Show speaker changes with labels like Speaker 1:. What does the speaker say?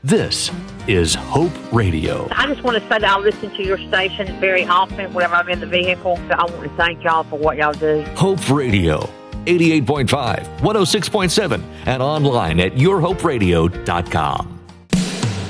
Speaker 1: This is Hope Radio.
Speaker 2: I just want to say that I listen to your station very often whenever I'm in the vehicle. I want to thank y'all for what y'all do.
Speaker 1: Hope Radio, 88.5, 106.7, and online at yourhoperadio.com.